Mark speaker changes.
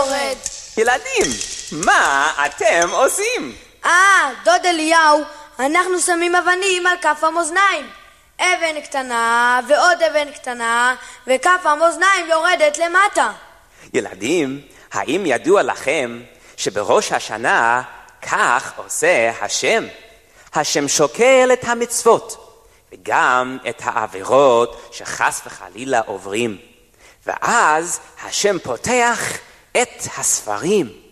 Speaker 1: יורד.
Speaker 2: ילדים, מה אתם עושים?
Speaker 1: דוד אליהו, אנחנו שמים אבנים על כף המאזניים. אבן קטנה ועוד אבן קטנה, וכף המאזניים יורדת למטה.
Speaker 2: ילדים, האם ידוע לכם שבראש השנה כך עושה השם? השם שוקל את המצוות וגם את העבירות שחס וחלילה עוברים. ואז השם פותח את הספרים